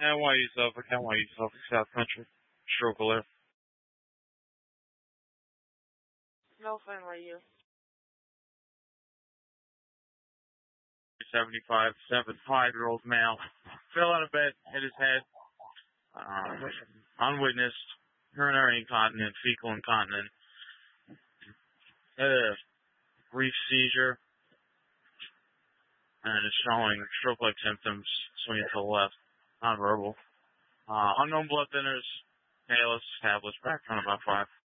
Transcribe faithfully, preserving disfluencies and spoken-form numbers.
And why yourself? I can't why yourself in South Country. Stroke alert. No fun why you. seventy-five, seven, five-year-old male fell out of bed, hit his head, uh, unwitnessed, urinary incontinent, fecal incontinent, uh, brief seizure, and is showing stroke-like symptoms, swinging to the left, nonverbal. Uh, unknown blood thinners, A L S established, background about five.